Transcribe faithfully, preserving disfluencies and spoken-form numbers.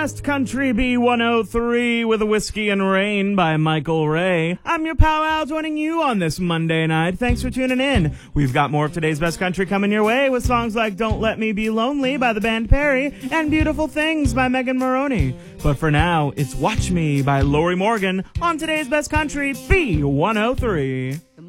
Best Country B one oh three with a Whiskey and Rain by Michael Ray. I'm your pal Al, joining you on this Monday night. Thanks for tuning in. We've got more of today's Best Country coming your way with songs like Don't Let Me Be Lonely by the band Perry and Beautiful Things by Megan Maroney. But for now, it's Watch Me by Lori Morgan on today's Best Country B one oh three.